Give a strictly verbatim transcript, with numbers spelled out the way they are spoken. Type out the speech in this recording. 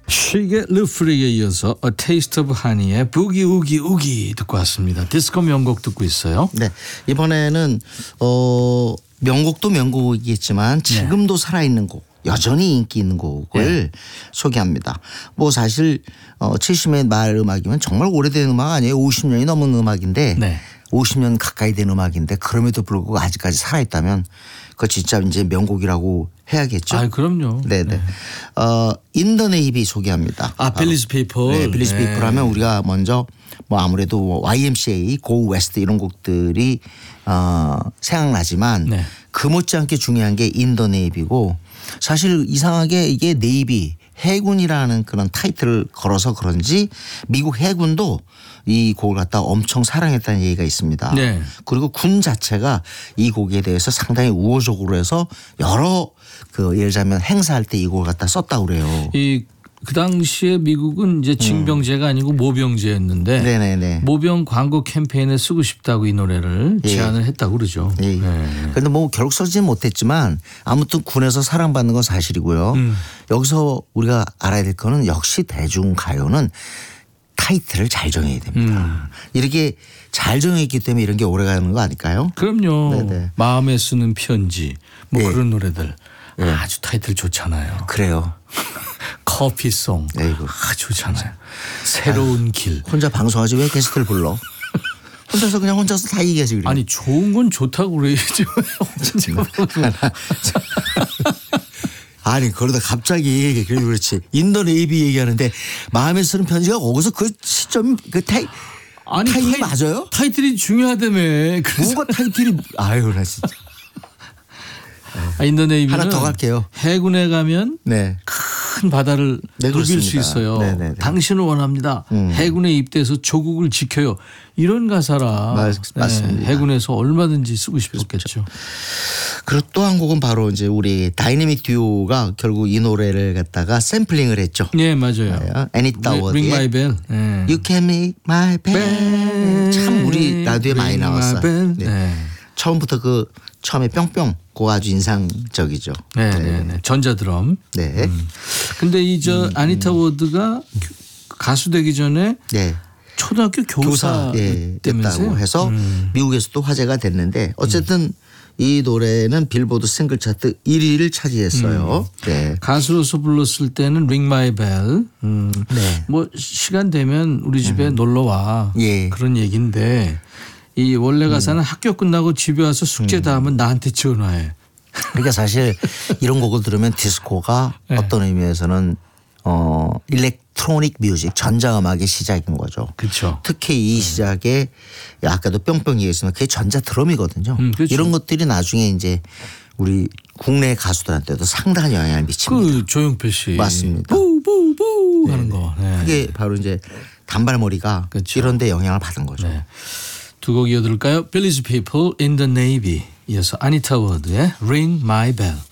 쉬게 루프리에 이어서 A Taste of Honey의 부기 우기 우기 듣고 왔습니다. 디스코 명곡 듣고 있어요. 네, 이번에는 어, 명곡도 명곡이겠지만 지금도 네. 살아있는 곡, 여전히 인기 있는 곡을 네. 소개합니다. 뭐 사실 어, 칠십 년 말 음악이면 정말 오래된 음악 아니에요. 오십 년이 넘은 음악인데 네. 오십 년 가까이 된 음악인데 그럼에도 불구하고 아직까지 살아있다면 그거 진짜 이제 명곡이라고 해야겠죠. 아, 그럼요. 네네. 네. 어, 인더 네이비 소개합니다. 아, 빌리스 피플. 네, 빌리스 네. 피플 하면 우리가 먼저 뭐 아무래도 와이엠씨에이, Go West 이런 곡들이 어, 생각나지만 네. 그 못지않게 중요한 게 인더 네이비고 사실 이상하게 이게 네이비 해군이라는 그런 타이틀을 걸어서 그런지 미국 해군도 이 곡을 갖다 엄청 사랑했다는 얘기가 있습니다. 네. 그리고 군 자체가 이 곡에 대해서 상당히 우호적으로 해서 여러 그 예를 들자면 행사할 때 이 곡을 갖다 썼다고 그래요. 이 그 당시에 미국은 이제 징병제가 음. 아니고 모병제였는데 네네네. 모병 광고 캠페인에 쓰고 싶다고 이 노래를 예. 제안을 했다고 그러죠. 예. 그런데 네. 뭐 결국 쓰지는 못했지만 아무튼 군에서 사랑받는 건 사실이고요. 음. 여기서 우리가 알아야 될 거는 역시 대중가요는 타이틀을 잘 정해야 됩니다. 음. 이렇게 잘 정했기 때문에 이런 게 오래가는 거 아닐까요? 그럼요. 네네. 마음에 쓰는 편지 뭐 네. 그런 노래들 네. 아주 타이틀 좋잖아요. 그래요. 커피송 아 좋잖아요. 새로운 아, 길. 혼자 방송하지 왜 게스트를 불러? 혼자서 그냥 혼자서 다 얘기하지 그래. 아니 좋은 건 좋다고 그래야죠. 아니 그러다 갑자기 그렇지 인더 네이비 얘기하는데 마음에 쓰는 편지가 거기서 그 시점 그 타이 아니 타이밍 타이, 맞아요? 타이틀이 중요하다며. 뭔가 타이틀이 아유 나 진짜. 아, 인더 네이비는 하나 더 갈게요. 해군에 가면 네. 큰 바다를 네, 누빌 수 있어요. 네네네. 당신을 원합니다. 음. 해군에 입대해서 조국을 지켜요. 이런 가사라 맞, 맞습니다. 네, 해군에서 얼마든지 쓰고 싶었겠죠. 그리고 또 한 곡은 바로 이제 우리 다이내믹 듀오가 결국 이 노래를 갖다가 샘플링을 했죠. 네 맞아요. 애니타 워드의 Ring My Bell. 네. You Can Make My Bell. 참 우리 라디오에 많이 나왔어요. 네. 네. 처음부터 그 처음에 뿅뿅 그거 아주 인상적이죠. 네, 네, 네. 전자드럼. 네. 음. 근데 이 저 음, 아니타 워드가 가수 되기 전에 네. 초등학교 교사, 교사 예, 됐다고 해서 음. 미국에서도 화제가 됐는데 어쨌든 음. 이 노래는 빌보드 싱글 차트 일 위를 차지했어요. 음. 네. 가수로서 불렀을 때는 Ring My Bell. 음. 네. 뭐 시간 되면 우리 집에 음. 놀러 와. 예. 그런 얘기인데 이 원래 가사는 음. 학교 끝나고 집에 와서 숙제 다 하면 나한테 전화해. 그러니까 사실 이런 곡을 들으면 디스코가 네. 어떤 의미에서는 어 일렉트로닉 뮤직 전자음악의 시작인 거죠. 그렇죠. 특히 이 시작에 아까도 뿅뿅 얘기했지만 그게 전자 드럼이거든요. 음, 그렇죠. 이런 것들이 나중에 이제 우리 국내 가수들한테도 상당한 영향을 미칩니다. 그 조용필 씨 맞습니다. 부부부 하는 거. 네. 그게 바로 이제 단발머리가 그렇죠. 이런 데 영향을 받은 거죠. 네. 두 곡 이어들을까요? 빌리스 피플, In the Navy 이어서 아니타 워드의 Ring My Bell.